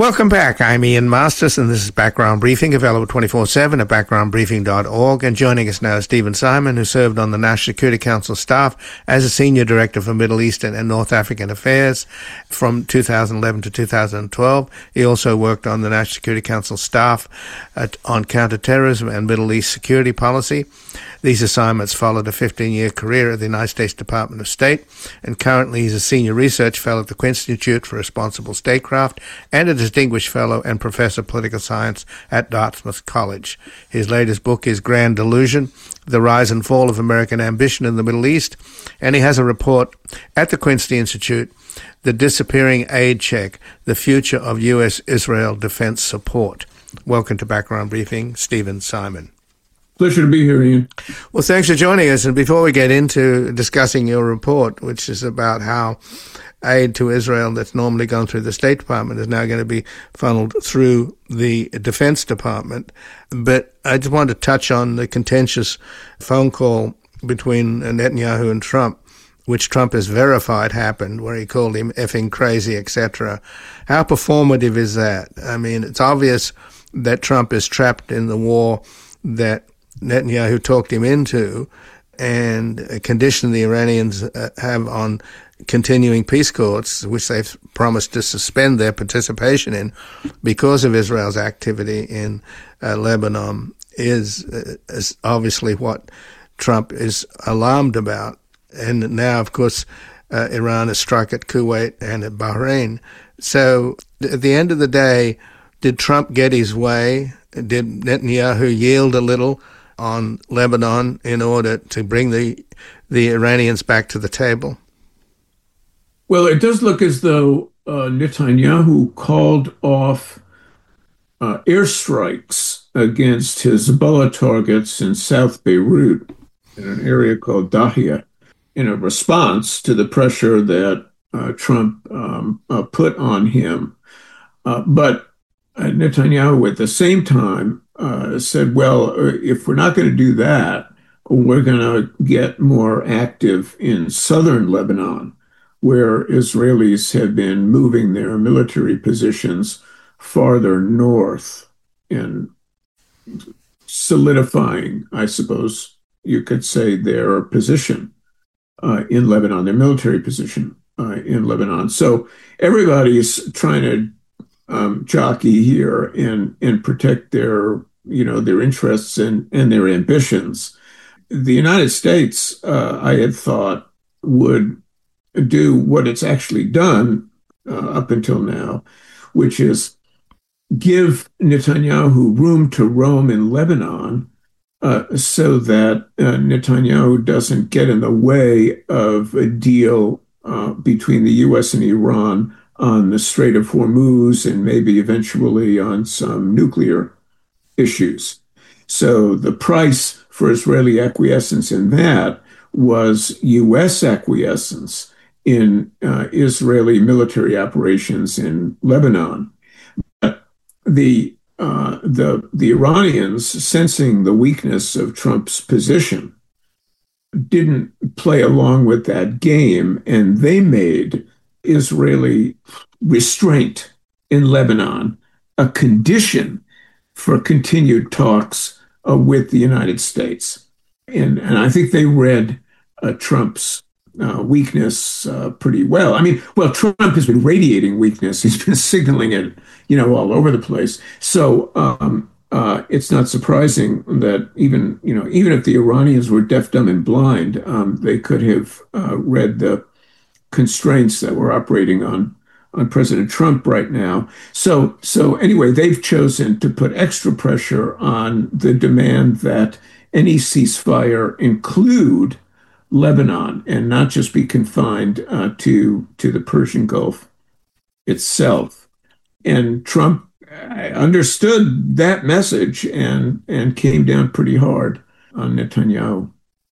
Welcome back. I'm Ian Masters, and this is Background Briefing, available 24/7 at backgroundbriefing.org. And joining us now is Stephen Simon, who served on the National Security Council staff as a Senior Director for Middle Eastern and North African Affairs from 2011 to 2012. He also worked on the National Security Council staff on counterterrorism and Middle East security policy. These assignments followed a 15-year career at the United States Department of State, and currently he's a Senior Research Fellow at the Quinn Institute for Responsible Statecraft and a Distinguished Fellow and Professor of Political Science at Dartmouth College. His latest book is Grand Delusion, The Rise and Fall of American Ambition in the Middle East, and he has a report at the Quincy Institute, The Disappearing Aid Check, The Future of U.S.-Israel Defense Support. Welcome to Background Briefing, Stephen Simon. Pleasure to be here, Ian. Well, thanks for joining us. And before we get into discussing your report, which is about how aid to Israel that's normally gone through the State Department is now going to be funneled through the Defense Department, but I just want to touch on the contentious phone call between Netanyahu and Trump, which Trump has verified happened, where he called him effing crazy, etc. How performative is that? I mean, it's obvious that Trump is trapped in the war that Netanyahu talked him into and conditioned the Iranians have on continuing peace talks, which they've promised to suspend their participation in because of Israel's activity in Lebanon, is obviously what Trump is alarmed about. And now, of course, Iran has struck at Kuwait and at Bahrain. So at the end of the day, did Trump get his way? Did Netanyahu yield a little on Lebanon in order to bring the Iranians back to the table? Well, it does look as though Netanyahu called off airstrikes against Hezbollah targets in South Beirut, in an area called Dahia, in a response to the pressure that Trump put on him. But Netanyahu, at the same time, said, well, if we're not going to do that, we're going to get more active in southern Lebanon, where Israelis have been moving their military positions farther north and solidifying, I suppose you could say, their position in Lebanon, their military position in Lebanon. So everybody's trying to jockey here and protect their interests and their ambitions. The United States, I had thought, would do what it's actually done up until now, which is give Netanyahu room to roam in Lebanon so that Netanyahu doesn't get in the way of a deal between the U.S. and Iran on the Strait of Hormuz and maybe eventually on some nuclear issues. So the price for Israeli acquiescence in that was U.S. acquiescence in Israeli military operations in Lebanon. But the Iranians, sensing the weakness of Trump's position, didn't play along with that game, and they made Israeli restraint in Lebanon a condition for continued talks with the United States. And I think they read Trump's weakness pretty well. I mean, well, Trump has been radiating weakness. He's been signaling it, all over the place. So it's not surprising that even if the Iranians were deaf, dumb, and blind, they could have read the constraints that were operating on President Trump right now. So anyway, they've chosen to put extra pressure on the demand that any ceasefire include Lebanon and not just be confined to the Persian Gulf itself. And Trump understood that message and came down pretty hard on Netanyahu.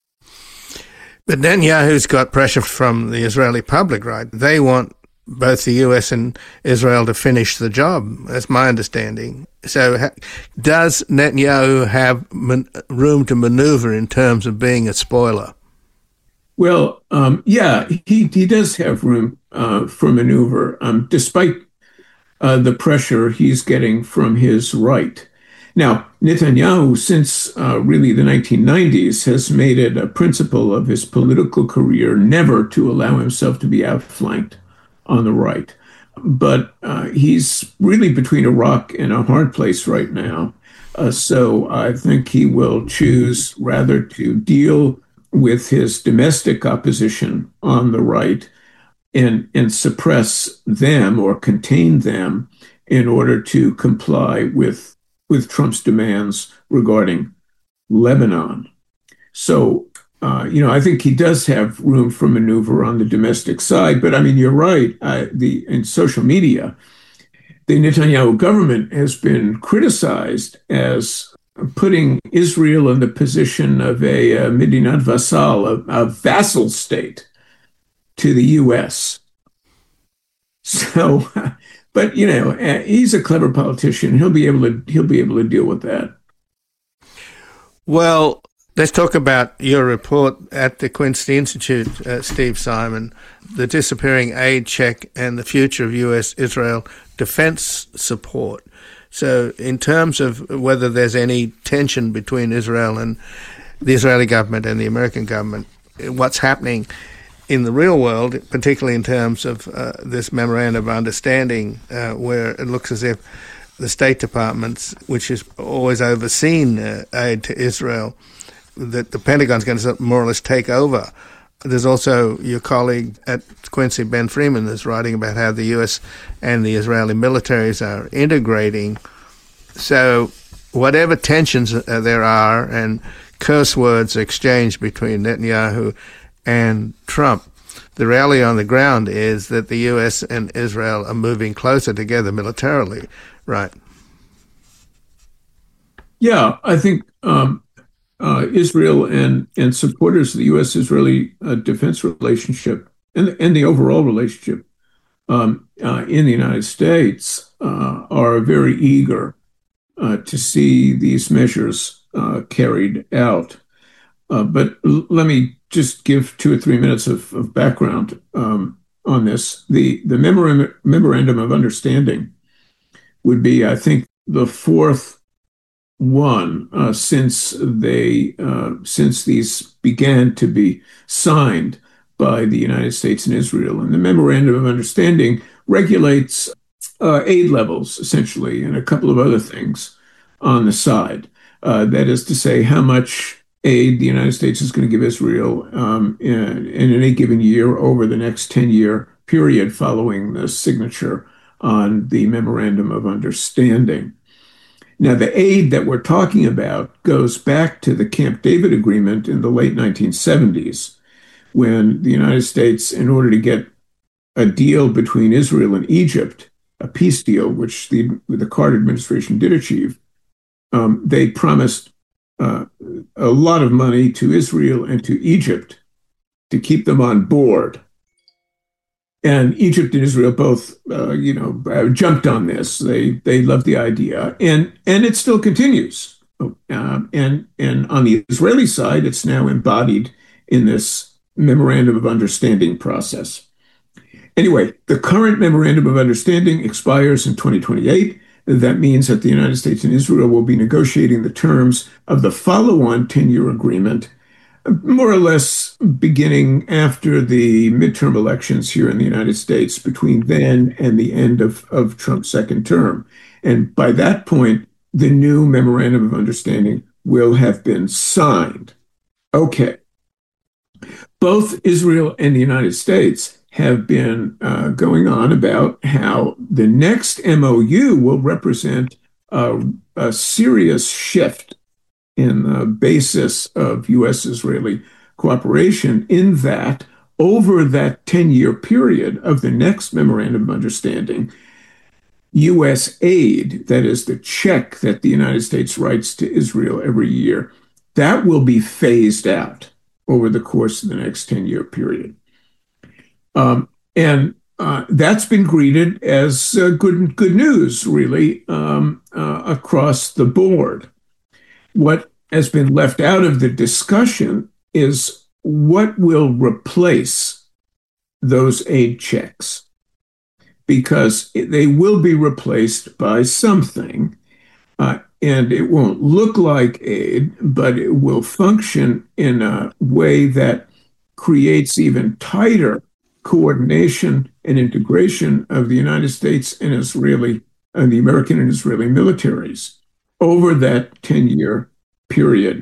But Netanyahu's got pressure from the Israeli public, right? They want both the U.S. and Israel to finish the job. That's my understanding. So does Netanyahu have room to maneuver in terms of being a spoiler? Well, yeah, he does have room for maneuver, despite the pressure he's getting from his right. Now, Netanyahu, since really the 1990s, has made it a principle of his political career never to allow himself to be outflanked on the right. But he's really between a rock and a hard place right now. So I think he will choose rather to deal with his domestic opposition on the right and suppress them or contain them in order to comply with Trump's demands regarding Lebanon. So, I think he does have room for maneuver on the domestic side. But I mean, you're right. In social media, the Netanyahu government has been criticized as putting Israel in the position of a Medinat vassal, a vassal state to the U.S. So, but he's a clever politician. He'll be able to deal with that. Well, let's talk about your report at the Quincy Institute, Steve Simon, the disappearing aid check and the future of U.S.-Israel defense support. So in terms of whether there's any tension between Israel and the Israeli government and the American government, what's happening in the real world, particularly in terms of this memorandum of understanding, where it looks as if the State Department, which has always overseen aid to Israel, that the Pentagon's going to more or less take over. There's also your colleague at Quincy, Ben Freeman, is writing about how the U.S. and the Israeli militaries are integrating. So whatever tensions there are and curse words exchanged between Netanyahu and Trump, the reality on the ground is that the U.S. and Israel are moving closer together militarily, right? Yeah, I think Israel and supporters of the U.S.-Israeli defense relationship and the overall relationship in the United States are very eager to see these measures carried out. But let me just give 2 or 3 minutes of background on this. The memorandum of understanding would be, I think, the fourth one since these began to be signed by the United States and Israel. And the memorandum of understanding regulates aid levels, essentially, and a couple of other things on the side. That is to say, how much aid the United States is going to give Israel in any given year over the next 10-year period following the signature on the memorandum of understanding. Now, the aid that we're talking about goes back to the Camp David Agreement in the late 1970s, when the United States, in order to get a deal between Israel and Egypt, a peace deal, which the Carter administration did achieve, they promised a lot of money to Israel and to Egypt to keep them on board. And Egypt and Israel both, jumped on this. They loved the idea, and it still continues. And on the Israeli side, it's now embodied in this memorandum of understanding process. Anyway, the current memorandum of understanding expires in 2028. That means that the United States and Israel will be negotiating the terms of the follow-on 10-year agreement, more or less beginning after the midterm elections here in the United States, between then and the end of Trump's second term. And by that point, the new memorandum of understanding will have been signed. Okay. Both Israel and the United States have been going on about how the next MOU will represent a serious shift in the basis of U.S.-Israeli cooperation, in that over that 10-year period of the next memorandum of understanding, U.S. aid, that is the check that the United States writes to Israel every year, that will be phased out over the course of the next 10-year period. And that's been greeted as good news, really, across the board. What has been left out of the discussion is what will replace those aid checks. because they will be replaced by something. And it won't look like aid, but it will function in a way that creates even tighter coordination and integration of the United States and the American and Israeli militaries over that 10-year period.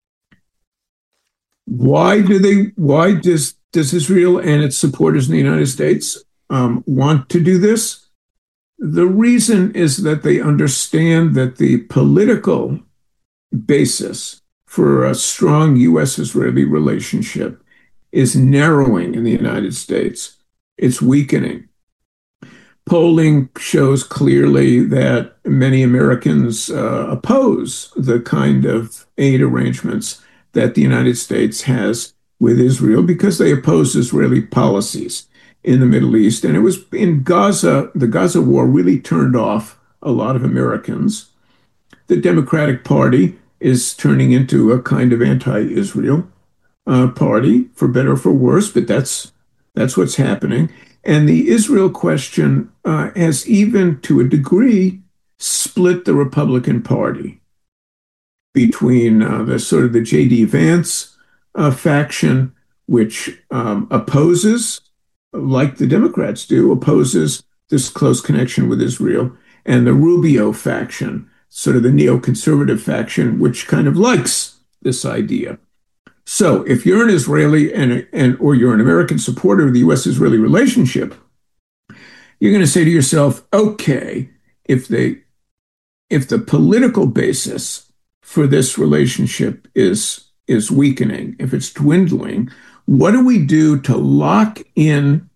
Why does Israel and its supporters in the United States want to do this? The reason is that they understand that the political basis for a strong U.S.-Israeli relationship is narrowing in the United States. It's weakening. Polling shows clearly that many Americans oppose the kind of aid arrangements that the United States has with Israel because they oppose Israeli policies in the Middle East. And it was in Gaza, the Gaza war really turned off a lot of Americans. The Democratic Party is turning into a kind of anti-Israel party, for better or for worse, but that's what's happening. And the Israel question has even, to a degree, split the Republican Party between the sort of the J.D. Vance faction, which opposes, like the Democrats do, opposes this close connection with Israel, and the Rubio faction, sort of the neoconservative faction, which kind of likes this idea. So if you're an Israeli or you're an American supporter of the U.S.-Israeli relationship, you're going to say to yourself, okay, if the political basis for this relationship is weakening, if it's dwindling, what do we do to lock in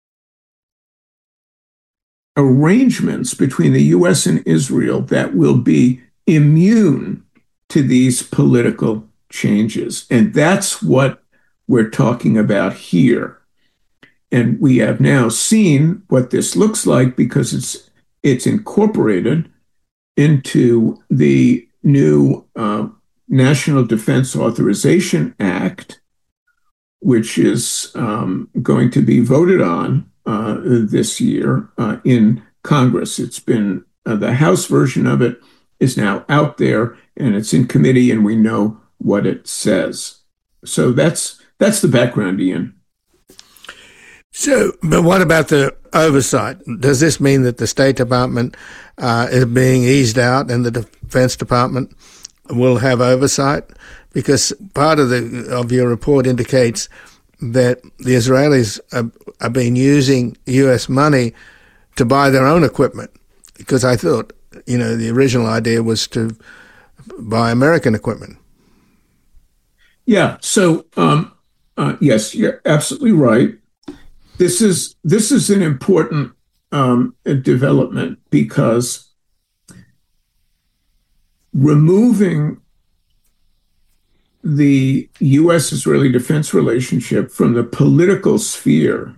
arrangements between the U.S. and Israel that will be immune to these political changes? And that's what we're talking about here. And we have now seen what this looks like because it's incorporated into the new National Defense Authorization Act, which is going to be voted on this year in Congress. It's been the House version of it is now out there, and it's in committee, and we know what it says. So that's the background, Ian. So, but what about the oversight? Does this mean that the State Department is being eased out and the Defense Department will have oversight? Because part of your report indicates that the Israelis have been using U.S. money to buy their own equipment. Because I thought, the original idea was to buy American equipment. Yeah. So, yes, you're absolutely right. This is an important development because removing the U.S.-Israeli defense relationship from the political sphere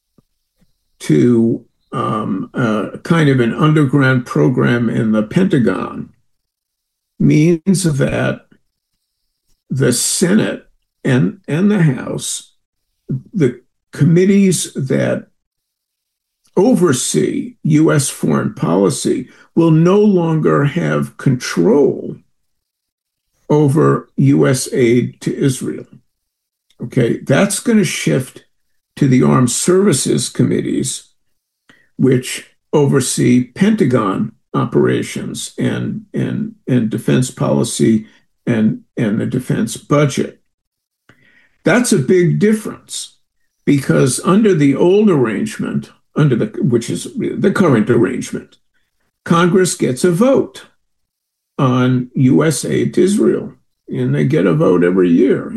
to kind of an underground program in the Pentagon means that the Senate and the House, the committees that oversee U.S. foreign policy, will no longer have control over U.S. aid to Israel. Okay, that's going to shift to the Armed Services Committees, which oversee Pentagon operations and defense policy and the defense budget. That's a big difference because under the old arrangement, which is the current arrangement, Congress gets a vote on U.S. aid to Israel, and they get a vote every year,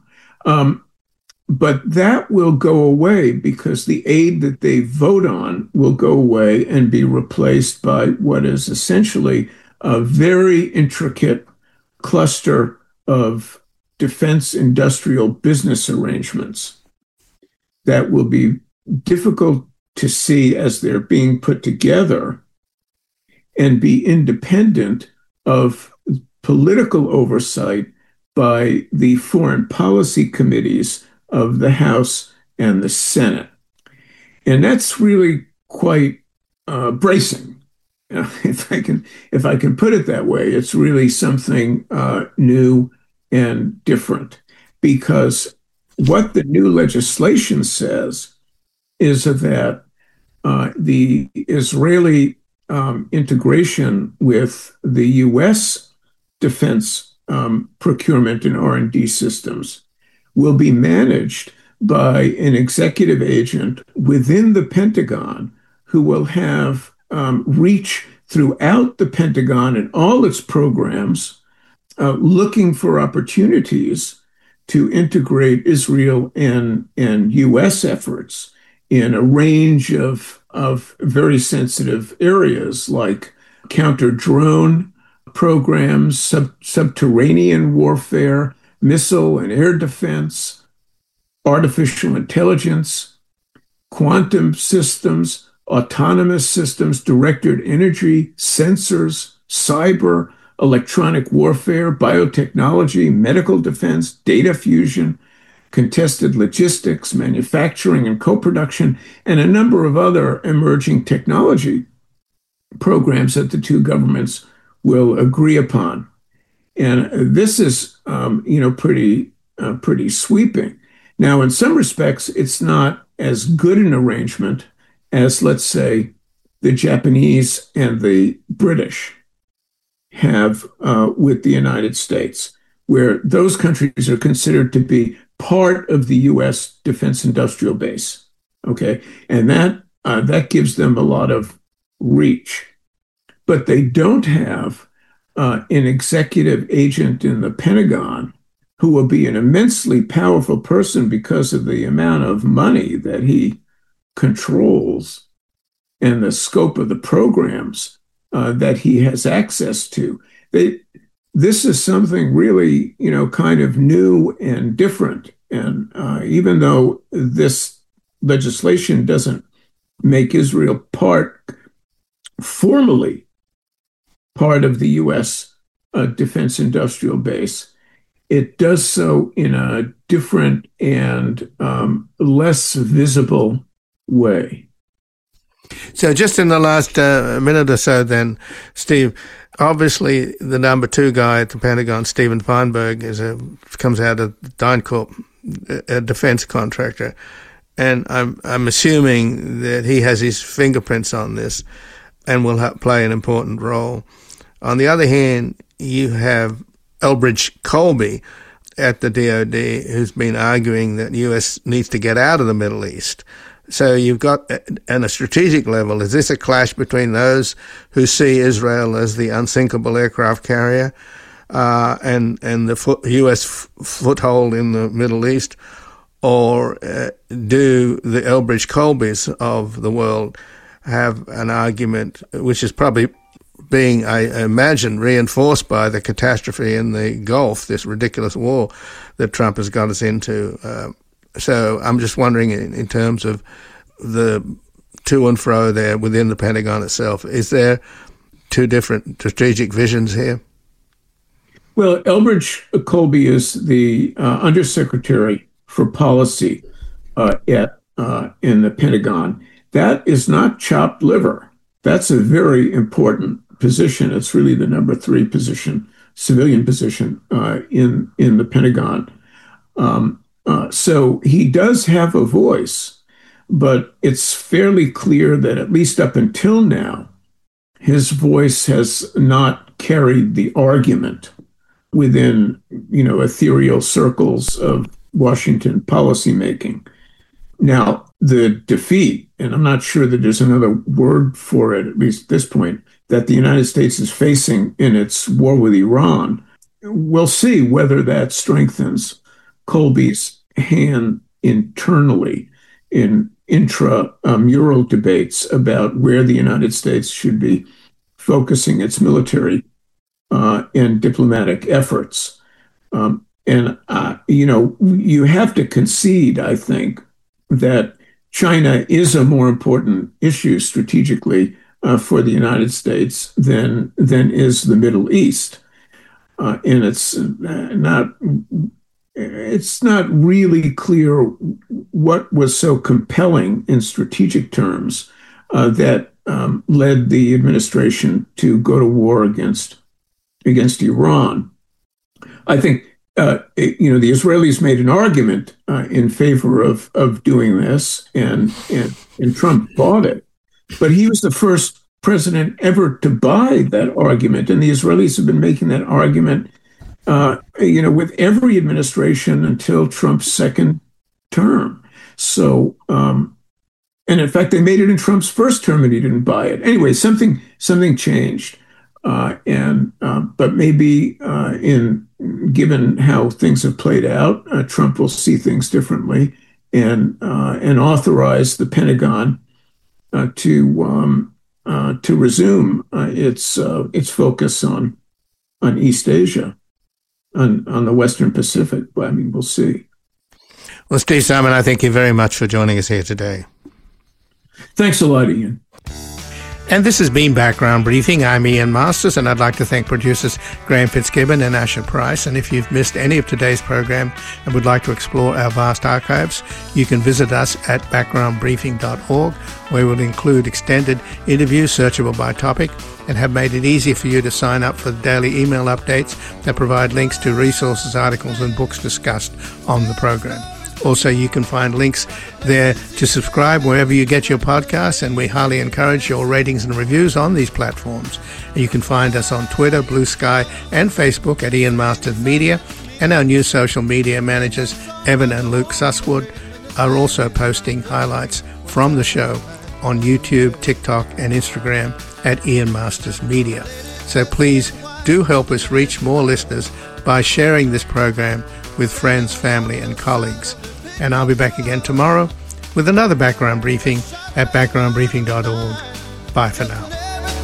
But that will go away because the aid that they vote on will go away and be replaced by what is essentially a very intricate cluster of defense industrial business arrangements that will be difficult to see as they're being put together and be independent of political oversight by the foreign policy committees of the House and the Senate. And that's really quite bracing. If I can put it that way, it's really something new and different, because what the new legislation says is that the Israeli integration with the U.S. defense procurement and R&D systems will be managed by an executive agent within the Pentagon who will have reach throughout the Pentagon and all its programs, looking for opportunities to integrate Israel and U.S. efforts in a range of very sensitive areas like counter drone programs, subterranean warfare, missile and air defense, artificial intelligence, quantum systems, autonomous systems, directed energy, sensors, cyber, electronic warfare, biotechnology, medical defense, data fusion, contested logistics, manufacturing and co-production, and a number of other emerging technology programs that the two governments will agree upon. And this is, pretty sweeping. Now, in some respects, it's not as good an arrangement as, let's say, the Japanese and the British have with the United States, where those countries are considered to be part of the U.S. defense industrial base. Okay, and that gives them a lot of reach, but they don't have an executive agent in the Pentagon who will be an immensely powerful person because of the amount of money that he controls and the scope of the programs that he has access to. This is something really, kind of new and different. And even though this legislation doesn't make Israel formally part of the U.S. defense industrial base, it does so in a different and less visible way. So just in the last minute or so then, Steve, obviously the number two guy at the Pentagon, Stephen Feinberg, comes out of DynCorp, a defense contractor. And I'm assuming that he has his fingerprints on this and will play an important role. On the other hand, you have Elbridge Colby at the DoD, who's been arguing that the U.S. needs to get out of the Middle East. So you've got, on a strategic level, is this a clash between those who see Israel as the unsinkable aircraft carrier and the U.S. foothold in the Middle East? Or do the Elbridge Colbys of the world have an argument, which is probably being, I imagine, reinforced by the catastrophe in the Gulf, this ridiculous war that Trump has got us into? So I'm just wondering, in terms of the to and fro there within the Pentagon itself, is there two different strategic visions here? Well, Elbridge Colby is the undersecretary for policy in the Pentagon. That is not chopped liver. That's a very important position. It's really the number 3 position, civilian position in the Pentagon. So he does have a voice, but it's fairly clear that at least up until now, his voice has not carried the argument within, ethereal circles of Washington policymaking. Now, the defeat, and I'm not sure that there's another word for it, at least at this point, that the United States is facing in its war with Iran, we'll see whether that strengthens Colby's hand internally in intramural debates about where the United States should be focusing its military and diplomatic efforts. You have to concede, I think, that China is a more important issue strategically for the United States than is the Middle East. And it's not really clear what was so compelling in strategic terms that led the administration to go to war against Iran. I think the Israelis made an argument in favor of doing this, and Trump bought it. But he was the first president ever to buy that argument, and the Israelis have been making that argument, with every administration until Trump's second term. So, and in fact, they made it in Trump's first term, and he didn't buy it. Anyway, something changed, but maybe given how things have played out, Trump will see things differently and authorize the Pentagon to resume its focus on East Asia, on the Western Pacific. I mean, we'll see. Well, Steve Simon, I thank you very much for joining us here today. Thanks a lot, Ian. And this has been Background Briefing. I'm Ian Masters, and I'd like to thank producers Graham Fitzgibbon and Asher Price. And if you've missed any of today's program and would like to explore our vast archives, you can visit us at backgroundbriefing.org, where we'll include extended interviews searchable by topic and have made it easy for you to sign up for the daily email updates that provide links to resources, articles, and books discussed on the program. Also, you can find links there to subscribe wherever you get your podcasts, and we highly encourage your ratings and reviews on these platforms. You can find us on Twitter, Blue Sky, and Facebook at Ian Masters Media, and our new social media managers, Evan and Luke Susswood, are also posting highlights from the show on YouTube, TikTok, and Instagram at Ian Masters Media. So please do help us reach more listeners by sharing this program with friends, family, and colleagues. And I'll be back again tomorrow with another background briefing at backgroundbriefing.org. Bye for now.